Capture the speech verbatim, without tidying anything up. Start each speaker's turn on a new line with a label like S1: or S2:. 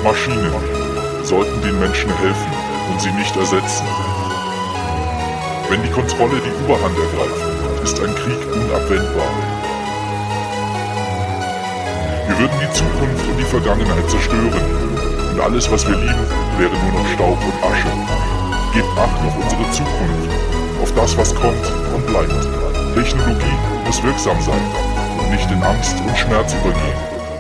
S1: Maschinen sollten den Menschen helfen und sie nicht ersetzen. Wenn die Kontrolle die Überhand ergreift, ist ein Krieg unabwendbar. Wir würden die Zukunft und die Vergangenheit zerstören und alles, was wir lieben, wäre nur noch Staub und Asche. Gebt Acht auf unsere Zukunft, auf das, was kommt und bleibt. Technologie muss wirksam sein und nicht in Angst und Schmerz übergehen.